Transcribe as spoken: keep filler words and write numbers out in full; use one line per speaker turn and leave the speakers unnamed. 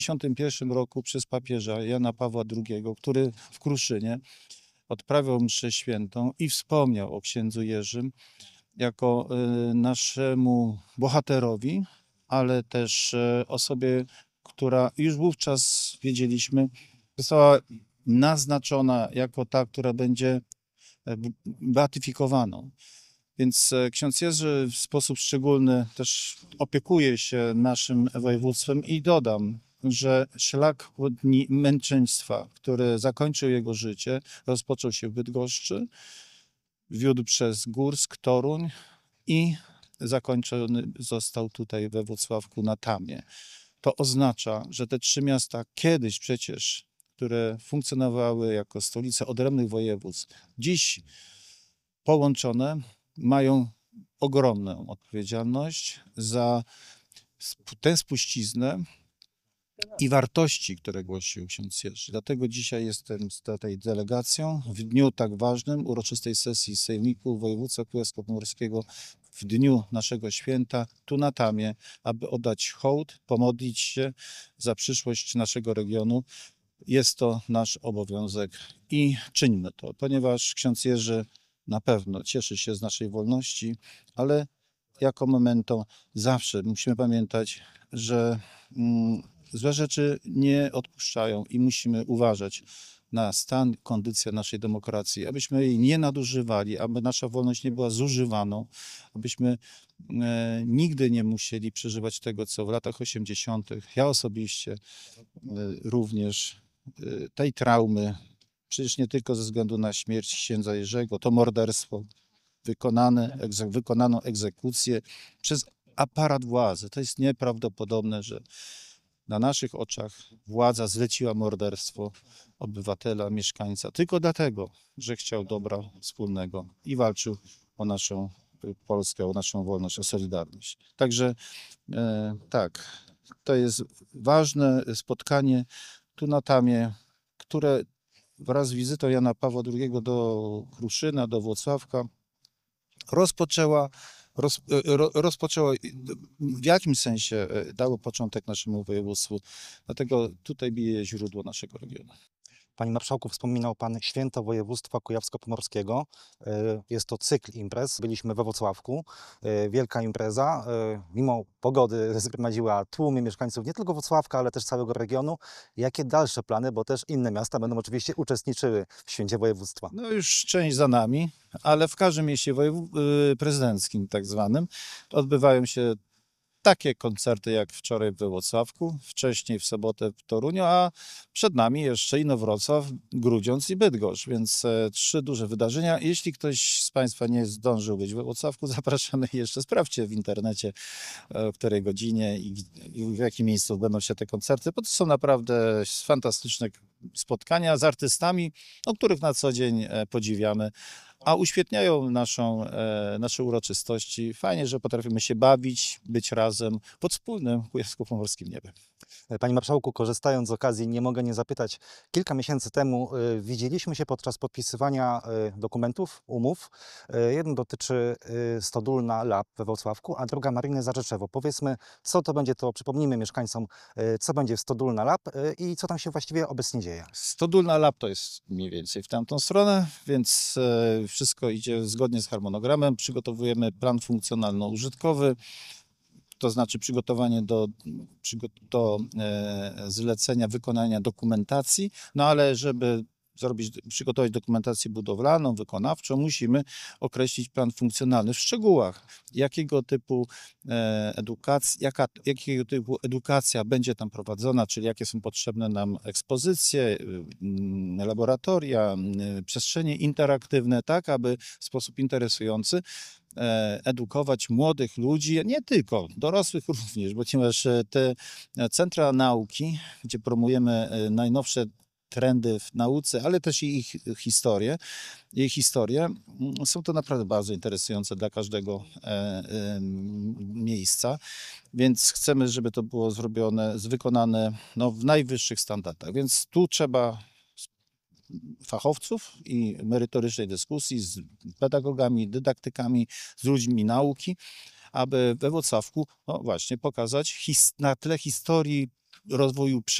tysiącym pierwszym roku przez papieża Jana Pawła drugiego, który w Kruszynie odprawiał mszę świętą i wspomniał o księdzu Jerzym jako y, naszemu bohaterowi, ale też y, osobie, która już wówczas wiedzieliśmy, została naznaczona jako ta, która będzie e, b- beatyfikowaną. Więc e, ksiądz Jerzy w sposób szczególny też opiekuje się naszym województwem i dodam, że szlak dni męczeństwa, który zakończył jego życie, rozpoczął się w Bydgoszczy, wiódł przez Górsk, Toruń i zakończony został tutaj we Włocławku na Tamie. To oznacza, że te trzy miasta kiedyś przecież, które funkcjonowały jako stolice odrębnych województw, dziś połączone mają ogromną odpowiedzialność za sp- tę spuściznę i wartości, które głosił ksiądz Jerzy. Dlatego dzisiaj jestem z tej delegacją w dniu tak ważnym, uroczystej sesji Sejmiku Województwa Kujawsko-Pomorskiego, w dniu naszego święta, tu na Tamie, aby oddać hołd, pomodlić się za przyszłość naszego regionu. Jest to nasz obowiązek i czyńmy to, ponieważ ksiądz Jerzy na pewno cieszy się z naszej wolności, ale jako memento zawsze musimy pamiętać, że mm, złe rzeczy nie odpuszczają i musimy uważać na stan, kondycję naszej demokracji, abyśmy jej nie nadużywali, aby nasza wolność nie była zużywaną, abyśmy e, nigdy nie musieli przeżywać tego, co w latach osiemdziesiątych. Ja osobiście e, również e, tej traumy, przecież nie tylko ze względu na śmierć księdza Jerzego, to morderstwo, wykonane, egze, wykonaną egzekucję przez aparat władzy. To jest nieprawdopodobne, że na naszych oczach władza zleciła morderstwo obywatela, mieszkańca, tylko dlatego, że chciał dobra wspólnego i walczył o naszą y, Polskę, o naszą wolność, o solidarność. Także e, tak, to jest ważne spotkanie tu na Tamie, które wraz z wizytą Jana Pawła drugiego do Kruszyna, do Włocławka rozpoczęła, roz, e, ro, rozpoczęło, w jakimś sensie e, dało początek naszemu województwu. Dlatego tutaj bije źródło naszego regionu.
Panie Marszałku, wspominał Pan Święto Województwa Kujawsko-Pomorskiego. E, Jest to cykl imprez. Byliśmy we Włocławku. E, Wielka impreza. E, Mimo pogody zgromadziła tłumy mieszkańców nie tylko Włocławka, ale też całego regionu. Jakie dalsze plany, bo też inne miasta będą oczywiście uczestniczyły w Święcie Województwa?
No już część za nami, ale w każdym mieście wojewó- y, prezydenckim tak zwanym odbywają się takie koncerty jak wczoraj we Włocławku, wcześniej w sobotę w Toruniu, a przed nami jeszcze Inowrocław, Grudziądz i Bydgoszcz, więc e, trzy duże wydarzenia. Jeśli ktoś z Państwa nie zdążył być we Włocławku, zapraszamy jeszcze, sprawdźcie w internecie, e, w której godzinie i, i w jakim miejscu będą się te koncerty, bo to są naprawdę fantastyczne spotkania z artystami, o których na co dzień e, podziwiamy, a uświetniają naszą, e, nasze uroczystości. Fajnie, że potrafimy się bawić, być razem pod wspólnym kujawsko-pomorskim niebem.
E, Panie Marszałku, korzystając z okazji, nie mogę nie zapytać. Kilka miesięcy temu e, widzieliśmy się podczas podpisywania e, dokumentów, umów. E, Jeden dotyczy e, Stodólna Lab we Wrocławku, a druga Mariny Zarzeczewo. Powiedzmy, co to będzie, to przypomnijmy mieszkańcom, e, co będzie w Stodólna Lab e, i co tam się właściwie obecnie dzieje.
Stodólna Lab to jest mniej więcej w tamtą stronę, więc e, wszystko idzie zgodnie z harmonogramem. Przygotowujemy plan funkcjonalno-użytkowy, to znaczy przygotowanie do, przygo- do e, zlecenia wykonania dokumentacji, no ale żeby zrobić, przygotować dokumentację budowlaną, wykonawczą, musimy określić plan funkcjonalny w szczegółach, jakiego typu e, edukacja, jaka, jakiego typu edukacja będzie tam prowadzona, czyli jakie są potrzebne nam ekspozycje, y, mm, laboratoria, y, przestrzenie interaktywne, tak aby w sposób interesujący e, edukować młodych ludzi, nie tylko, dorosłych również, ponieważ e, te e, centra nauki, gdzie promujemy e, najnowsze trendy w nauce, ale też i ich historię, jej historię, mm, są to naprawdę bardzo interesujące dla każdego e, e, miejsca, więc chcemy, żeby to było zrobione, wykonane no, w najwyższych standardach, więc tu trzeba fachowców i merytorycznej dyskusji z pedagogami, dydaktykami, z ludźmi nauki, aby we Włocławku, no właśnie, pokazać his- na tle historii rozwoju